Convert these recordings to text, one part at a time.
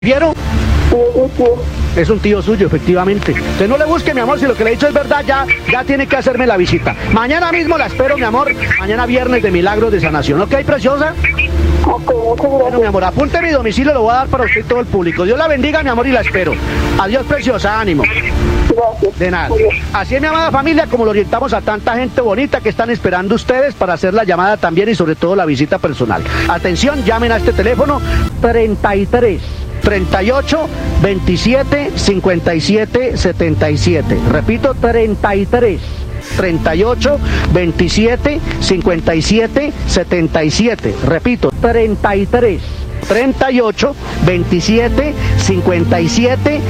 ¿Vieron? Sí, sí. Es un tío suyo, efectivamente. Usted no le busque, mi amor, si lo que le he dicho es verdad, ya tiene que hacerme la visita. Mañana mismo la espero, mi amor. Mañana viernes de Milagros de Sanación. ¿Ok, preciosa? Ok, muchas Bueno, gracias. mi amor, apunte mi domicilio, lo voy a dar para usted y todo el público. Dios la bendiga, mi amor, y la espero. Adiós, preciosa, ánimo. Gracias. De nada. Muy bien. Así es, mi amada familia, como lo orientamos a tanta gente bonita que están esperando ustedes para hacer la llamada también y sobre todo la visita personal. Atención, llamen a este teléfono 33 38 27 57 77. Repito, 33 38 27 57 77. Repito, 33 38 27 57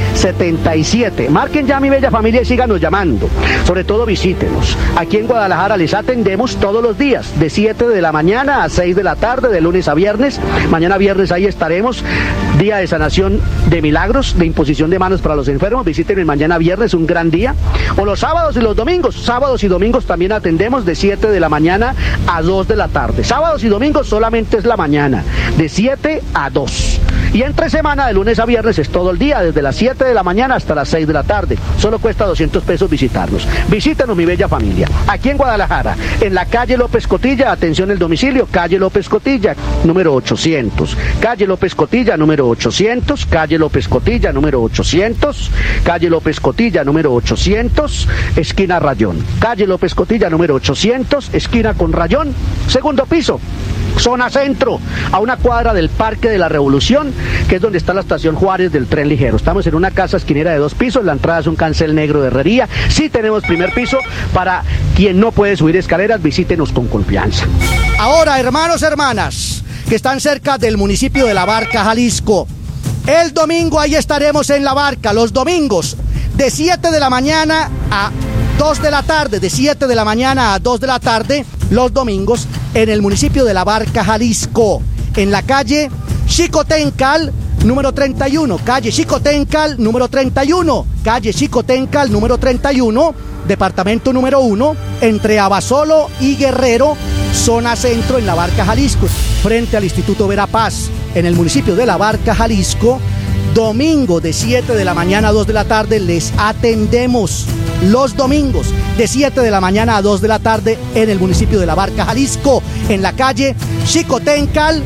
77. Marquen ya, mi bella familia, y síganos llamando. Sobre todo visítenos. Aquí en Guadalajara les atendemos todos los días, de 7 de la mañana a 6 de la tarde, de lunes a viernes. Mañana viernes ahí estaremos, día de sanación de milagros, de imposición de manos para los enfermos. Visítenos mañana viernes, un gran día. O los sábados y los domingos. Sábados y domingos también atendemos de 7 de la mañana a 2 de la tarde. Sábados y domingos solamente es la mañana, de 7 a 2. Y entre semana, de lunes a viernes, es todo el día, desde las 7 de la mañana hasta las 6 de la tarde. Solo cuesta 200 pesos visitarnos. Visítenos, mi bella familia. Aquí en Guadalajara, en la calle López Cotilla, atención el domicilio, calle López Cotilla, número 800. Calle López Cotilla, número 800. Calle López Cotilla, número 800. Calle López Cotilla, número 800. Esquina Rayón. Calle López Cotilla, número 800. Esquina con Rayón. Segundo piso. Zona centro, a una cuadra del Parque de la Revolución, que es donde está la estación Juárez del tren ligero. Estamos en una casa esquinera de 2 pisos, la entrada es un cancel negro de herrería. Sí tenemos primer piso, para quien no puede subir escaleras, visítenos con confianza. Ahora, hermanos, hermanas, que están cerca del municipio de La Barca, Jalisco, el domingo ahí estaremos en La Barca, los domingos, de 7 de la mañana a 2 de la tarde, de 7 de la mañana a 2 de la tarde, los domingos, en el municipio de La Barca, Jalisco, en la calle Xicotencal, número 31, calle Xicotencal, número 31, calle Xicotencal, número 31, departamento número 1, entre Abasolo y Guerrero, zona centro en La Barca, Jalisco, frente al Instituto Verapaz, en el municipio de La Barca, Jalisco. Domingo de 7 de la mañana a 2 de la tarde les atendemos. Los domingos de 7 de la mañana a 2 de la tarde en el municipio de La Barca, Jalisco, en la calle Xicotencal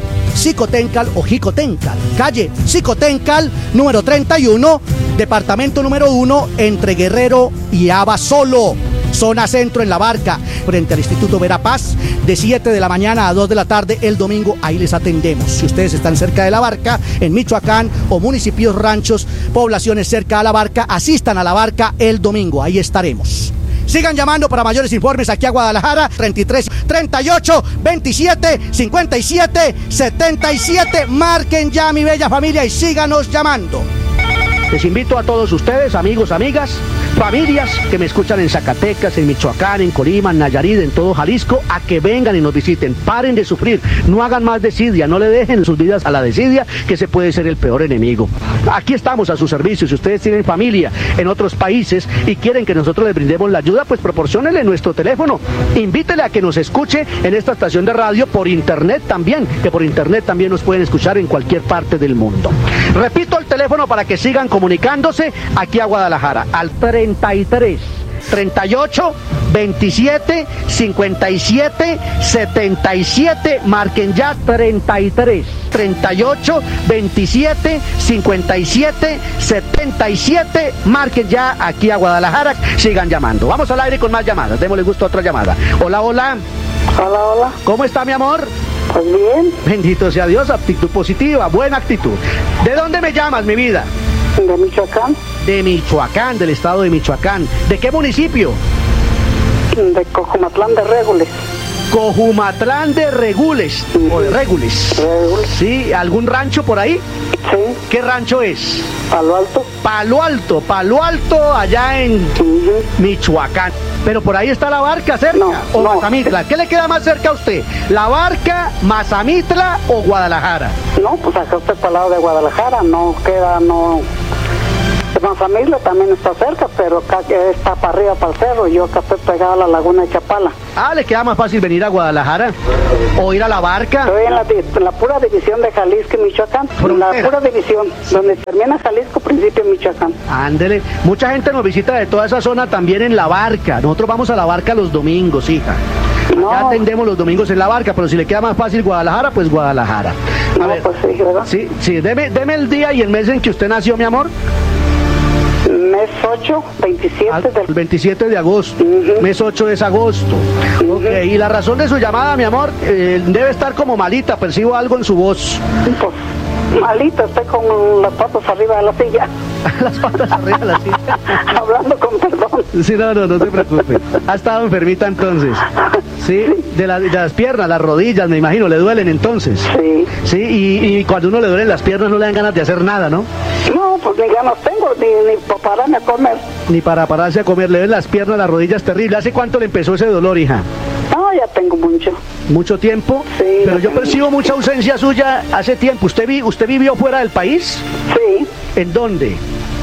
o Jicotencal, calle Xicotencal, número 31, departamento número 1, entre Guerrero y Abasolo, zona centro en La Barca, frente al Instituto Verapaz, de 7 de la mañana a 2 de la tarde el domingo, ahí les atendemos. Si ustedes están cerca de La Barca, en Michoacán, o municipios, ranchos, poblaciones cerca a La Barca, asistan a La Barca el domingo, ahí estaremos. Sigan llamando para mayores informes aquí a Guadalajara, 33 38 27 57 77. Marquen ya, mi bella familia, y síganos llamando. Les invito a todos ustedes, amigos, amigas, familias que me escuchan en Zacatecas, en Michoacán, en Colima, en Nayarit, en todo Jalisco, a que vengan y nos visiten. Paren de sufrir, no hagan más desidia, no le dejen sus vidas a la desidia, que se puede ser el peor enemigo. Aquí estamos a su servicio. Si ustedes tienen familia en otros países y quieren que nosotros les brindemos la ayuda, pues proporciónenle nuestro teléfono. Invítele a que nos escuche en esta estación de radio, por internet también, que por internet también nos pueden escuchar en cualquier parte del mundo. Repito el teléfono para que sigan comunicándose aquí a Guadalajara, al 33 38 27 57 77. Marquen ya, 33 38 27 57 77. Marquen ya aquí a Guadalajara, sigan llamando. Vamos al aire con más llamadas, démosle gusto a otra llamada. Hola, hola. Hola, hola. ¿Cómo está, mi amor? Pues bien, Bendito sea Dios, actitud positiva, buena actitud. ¿De dónde me llamas, mi vida? de Michoacán, De Michoacán, del estado de Michoacán. ¿De qué municipio? de Cojumatlán de Régules. Cojumatlán de Regules, o de Régules. Régules, ¿Sí? ¿Algún rancho por ahí? sí, ¿Qué rancho es? Palo Alto. Palo Alto, allá en Ujú. Michoacán. Pero por ahí está La Barca cerca, No, o no. Mazamitla. ¿Qué le queda más cerca a usted? ¿La Barca, Mazamitla o Guadalajara? No, pues acá está para el lado de Guadalajara, no queda, no. Manzanillo también está cerca, pero acá está para arriba, para el cerro. Yo acá estoy pegado a la laguna de Chapala. Ah, ¿le queda más fácil venir a Guadalajara? ¿O ir a La Barca? Estoy en la pura división de Jalisco y Michoacán. En la pura división, donde termina Jalisco, principio Michoacán. Ándele. Mucha gente nos visita de toda esa zona también en La Barca. Nosotros vamos a La Barca los domingos, hija. No. Ya atendemos los domingos en La Barca, pero si le queda más fácil Guadalajara, pues Guadalajara. No, pues sí, ¿verdad? Sí, deme el día y el mes en que usted nació, mi amor. Mes 8, 27 El 27 de agosto. Mes 8 es agosto. Ok, y la razón de su llamada, mi amor, debe estar como malita, percibo algo en su voz. Pues malita, estoy con las patas arriba de la silla. Las patas arriba de la silla. Hablando con perdón. Sí, no se preocupe. Ha estado enfermita entonces. Sí, de las piernas, las rodillas, me imagino, le duelen entonces. Sí. Sí, y cuando uno le duelen las piernas no le dan ganas de hacer nada, ¿no? No, pues ni ganas tengo, ni para pararme a comer. Ni para pararse a comer, le ven las piernas, las rodillas terribles. ¿Hace cuánto le empezó ese dolor, hija? No, ya tengo mucho. ¿Mucho tiempo? Sí. Pero yo percibo mucha ausencia suya hace tiempo. ¿Usted vivió fuera del país? Sí, ¿En dónde?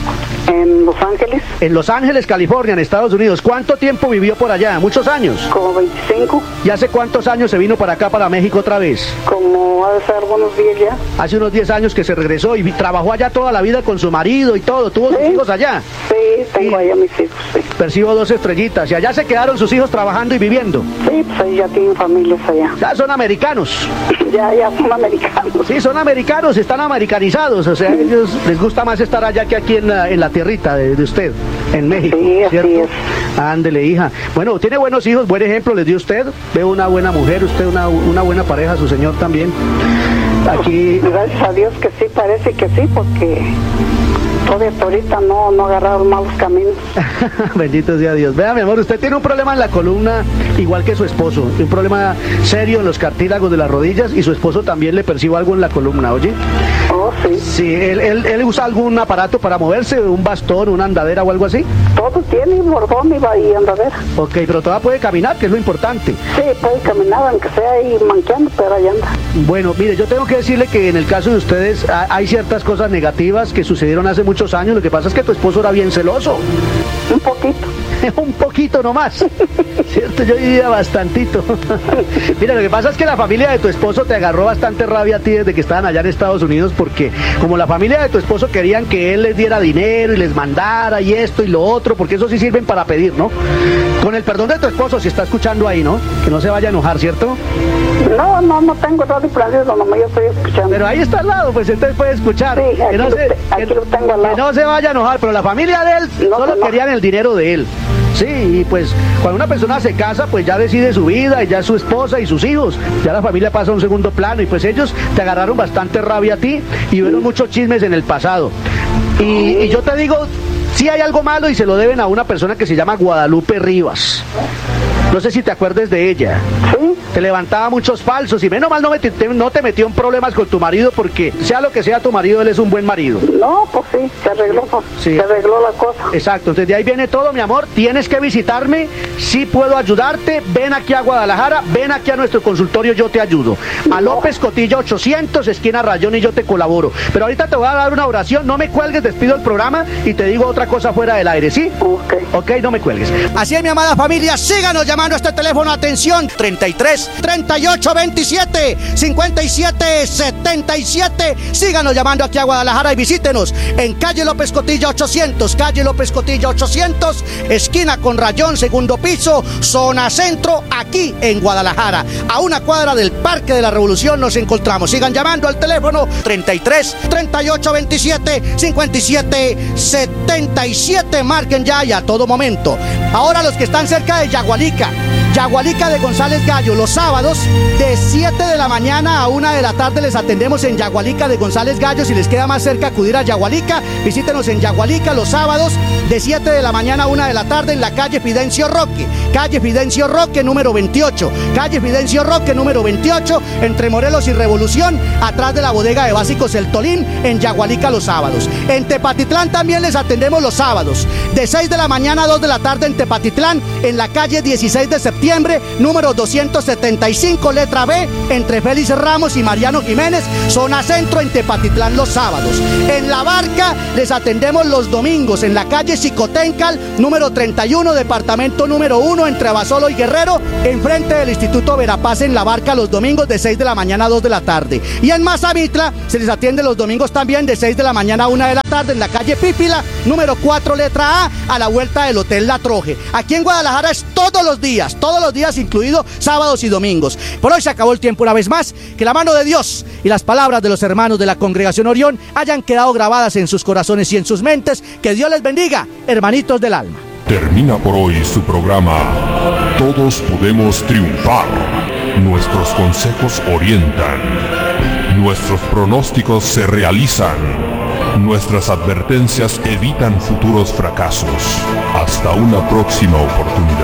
en Los Ángeles, En Los Ángeles, California, en Estados Unidos. ¿Cuánto tiempo vivió por allá? ¿Muchos años? como 25, ¿Y hace cuántos años se vino para acá, para México otra vez? como ha de ser algunos días ya. Hace unos 10 años que se regresó y trabajó allá toda la vida con su marido y todo. ¿Tuvo sus hijos allá? Sí, tengo Sí. ahí a mis hijos, sí. Percibo 2 estrellitas. ¿Y allá se quedaron sus hijos trabajando y viviendo? Sí, pues ahí ya tienen familias allá. Ya son americanos. Ya son americanos. Sí, son americanos, están americanizados. O sea, a ellos les gusta más estar allá que aquí en la tierrita de usted, en México. Sí, así ¿cierto? es. Ándele, hija. Bueno, tiene buenos hijos, buen ejemplo les dio usted. Veo una buena mujer, usted una buena pareja, su señor también. Aquí... Gracias a Dios que sí, parece que sí, porque todavía hasta ahorita no agarraron malos caminos. Bendito sea Dios. Vea, mi amor, usted tiene un problema en la columna, igual que su esposo. Un problema serio en los cartílagos de las rodillas y su esposo también le percibo algo en la columna, ¿oye? Oh, sí. Sí, él usa algún aparato para moverse, un bastón, una andadera o algo así. Todo tiene bordón y andadera. Ok, pero todavía puede caminar, que es lo importante. Sí, puede caminar, aunque sea ahí manqueando, pero ahí anda. Bueno, mire, yo tengo que decirle que en el caso de ustedes hay ciertas cosas negativas que sucedieron hace muchos años. Lo que pasa es que tu esposo era bien celoso. Un poquito. Un poquito nomás, ¿cierto? Yo diría bastantito. Mira, lo que pasa es que la familia de tu esposo te agarró bastante rabia a ti desde que estaban allá en Estados Unidos, porque como la familia de tu esposo querían que él les diera dinero y les mandara y esto y lo otro, porque eso sí sirven para pedir, ¿no? Con el perdón de tu esposo, si está escuchando ahí, ¿no? Que no se vaya a enojar, ¿cierto? No tengo radio prendido, nomás yo estoy escuchando. Pero ahí está al lado, pues entonces puede escuchar. Sí, aquí lo tengo al lado. Que no se vaya a enojar, pero la familia de él No, solo no. querían el dinero de él. Sí, y pues cuando una persona se casa, pues ya decide su vida y ya es su esposa y sus hijos. Ya la familia pasa a un segundo plano y pues ellos te agarraron bastante rabia a ti y vieron muchos chismes en el pasado. Y yo te digo, sí hay algo malo y se lo deben a una persona que se llama Guadalupe Rivas. No sé si te acuerdes de ella. Sí, Te levantaba muchos falsos y menos mal no te metió en problemas con tu marido, porque sea lo que sea tu marido, él es un buen marido. no, pues sí, se arregló, pues, Sí. se arregló la cosa. Exacto, entonces de ahí viene todo, mi amor. Tienes que visitarme, sí puedo ayudarte. Ven aquí a Guadalajara, ven aquí a nuestro consultorio, yo te ayudo. A López Cotilla 800, esquina Rayón, y yo te colaboro. Pero ahorita te voy a dar una oración, no me cuelgues, despido el programa y te digo otra cosa fuera del aire, ¿sí? Ok. Ok, no me cuelgues. Así es, mi amada familia, síganos llamando a este teléfono, atención, 33 38 27 57 77. Síganos llamando aquí a Guadalajara y visítenos en calle López Cotilla 800, calle López Cotilla 800, esquina con Rayón, segundo piso, zona centro, aquí en Guadalajara. A una cuadra del Parque de la Revolución nos encontramos. Sigan llamando al teléfono 33 38 27 57 77. Marquen ya y a todo momento. Ahora los que están cerca de Yagualica de González Gallo, los sábados de 7 de la mañana a 1 de la tarde les atendemos en Yagualica de González Gallo. Si les queda más cerca acudir a Yagualica, visítenos en Yagualica los sábados de 7 de la mañana a 1 de la tarde en la calle Fidencio Roque número 28, calle Fidencio Roque número 28, entre Morelos y Revolución, atrás de la bodega de básicos El Tolín, en Yagualica los sábados. En Tepatitlán también les atendemos los sábados de 6 de la mañana a 2 de la tarde en Tepatitlán, en la calle 16 de septiembre, número 275, letra B, entre Félix Ramos y María Severiano Jiménez, zona centro en Tepatitlán los sábados. En La Barca les atendemos los domingos en la calle Xicoténcal, número 31, departamento número 1, entre Abasolo y Guerrero, enfrente del Instituto Verapaz en La Barca, los domingos de 6 de la mañana a 2 de la tarde. Y en Mazamitla se les atiende los domingos también de 6 de la mañana a 1 de la tarde en la calle Pípila, número 4, letra A la vuelta del Hotel La Troje. Aquí en Guadalajara es todos los días, incluido sábados y domingos. Por hoy se acabó el tiempo una vez más. Que la mano de Dios y las palabras de los hermanos de la Congregación Orión hayan quedado grabadas en sus corazones y en sus mentes. Que Dios les bendiga, hermanitos del alma. Termina por hoy su programa Todos Podemos Triunfar. Nuestros consejos orientan. Nuestros pronósticos se realizan. Nuestras advertencias evitan futuros fracasos. Hasta una próxima oportunidad.